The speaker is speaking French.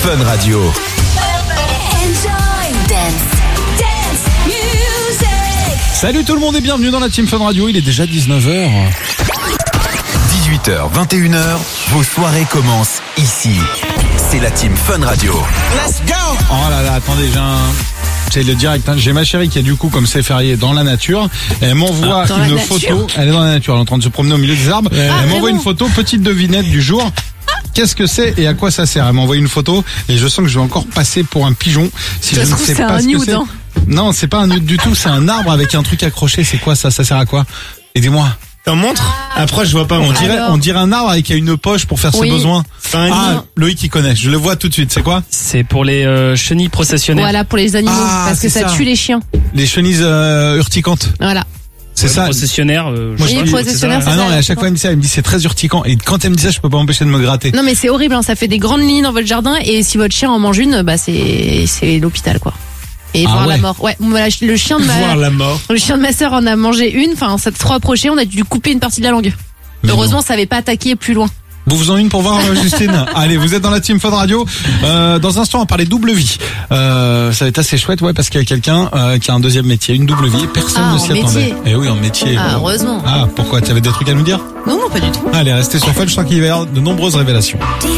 Fun Radio. Salut tout le monde et bienvenue dans la Team Fun Radio, il est déjà 19h. 18h, 21h, vos soirées commencent ici. C'est la Team Fun Radio. Let's go! Oh là là, attendez, j'ai le direct, hein. J'ai ma chérie qui est du coup, comme c'est férié, dans la nature. Elle m'envoie une photo. Elle est dans la nature, elle est en train de se promener au milieu des arbres. Elle m'envoie une photo, petite devinette du jour. Qu'est-ce que c'est et à quoi ça sert? Elle m'a envoyé une photo et je sens que je vais encore passer pour un pigeon si je ne sais pas ce que c'est. Non, c'est pas un nude du tout, c'est un arbre avec un truc accroché. C'est quoi ça? Ça sert à quoi? Aidez-moi. T'en montres? Après, je vois pas. On dirait un arbre avec une poche pour faire ses besoins. Loïc, il connaît. Je le vois tout de suite. C'est quoi? C'est pour les chenilles processionnaires. Voilà, pour les animaux, parce que ça tue les chiens. Les chenilles urticantes. Voilà. C'est ça. Processionnaire. Moi, processionnaire. Ah non, et à chaque fois, elle me dit ça. Elle me dit c'est très urticant. Et quand elle me dit ça, je peux pas m'empêcher de me gratter. Non, mais c'est horrible. Hein. Ça fait des grandes lignes dans votre jardin. Et si votre chien en mange une, bah c'est l'hôpital, quoi. Et voir la mort. Ouais, le chien de voir la mort. Le chien de ma sœur en a mangé une. Enfin, ça s'est trop approché. On a dû couper une partie de la langue. Mais heureusement, ça avait pas attaqué plus loin. Vous en une pour voir, Justine? Allez, vous êtes dans la Team Fun Radio. Dans un instant, on va parler double vie. Ça va être assez chouette, ouais, parce qu'il y a quelqu'un qui a un deuxième métier, une double vie. Personne ne s'y attendait. Eh oui, en métier. Ah, heureusement. Ah, pourquoi? Tu avais des trucs à nous dire? Non, pas du tout. Allez, restez sur Fun. Je sens qu'il va y avoir de nombreuses révélations.